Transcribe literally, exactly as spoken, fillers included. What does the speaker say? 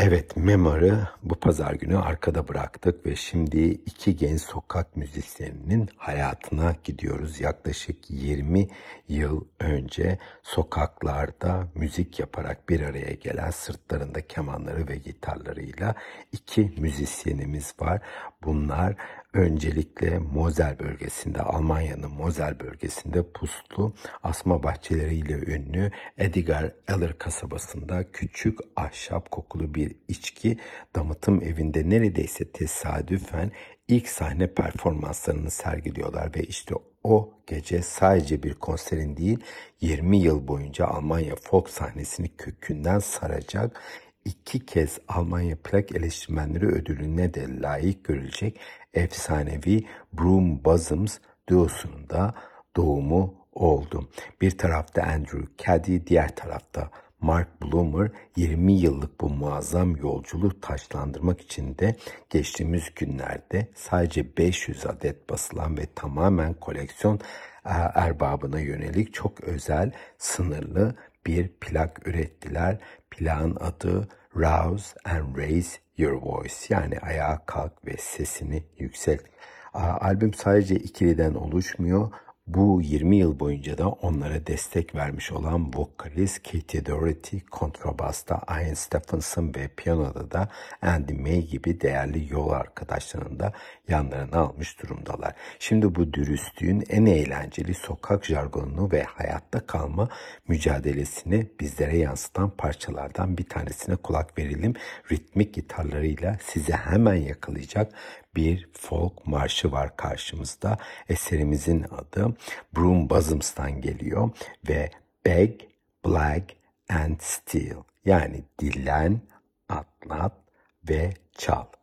Evet, Memory'ı bu pazar günü arkada bıraktık ve şimdi iki genç sokak müzisyeninin hayatına gidiyoruz. Yaklaşık yirmi yıl önce sokaklarda müzik yaparak bir araya gelen, sırtlarında kemanları ve gitarlarıyla iki müzisyenimiz var. Bunlar öncelikle Mosel bölgesinde, Almanya'nın Mosel bölgesinde puslu asma bahçeleriyle ünlü Edgar Eller kasabasında küçük ahşap kokulu bir içki damıtım evinde neredeyse tesadüfen ilk sahne performanslarını sergiliyorlar ve işte o gece sadece bir konserin değil, yirmi yıl boyunca Almanya folk sahnesini kökünden saracak, iki kez Almanya Plak Eleştirmenleri Ödülü'ne de layık görülecek efsanevi Broom Bottoms duosunun da doğumu oldu. Bir tarafta Andrew Caddy, diğer tarafta Mark Bloomer yirmi yıllık bu muazzam yolculuğu taçlandırmak için de geçtiğimiz günlerde sadece beş yüz adet basılan ve tamamen koleksiyon erbabına yönelik çok özel, sınırlı bir plak ürettiler. Plağın adı Rouse and Raise Your Voice, yani ayağa kalk ve sesini yükselt. Albüm sadece ikiliden oluşmuyor. Bu yirmi yıl boyunca da onlara destek vermiş olan vokalist Katie Doherty, kontrabasta Ian Stephenson ve piyanoda da Andy May gibi değerli yol arkadaşlarını da yanlarına almış durumdalar. Şimdi bu dürüstlüğün en eğlenceli sokak jargonunu ve hayatta kalma mücadelesini bizlere yansıtan parçalardan bir tanesine kulak verelim. Ritmik gitarlarıyla sizi hemen yakalayacak bir folk marşı var karşımızda. Eserimizin adı Broom Bottoms'tan geliyor ve Beg, Blag and Steal, yani dillen, atlat ve çal.